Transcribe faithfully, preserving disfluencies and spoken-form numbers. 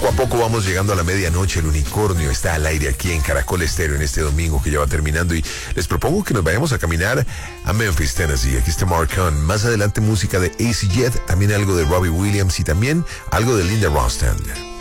Poco a poco vamos llegando a la medianoche. El unicornio está al aire aquí en Caracol Estéreo en este domingo que ya va terminando, y les propongo que nos vayamos a caminar a Memphis, Tennessee. Aquí está Mark Hunt. Más adelante música de A C Jet, también algo de Robbie Williams y también algo de Linda Ronstadt.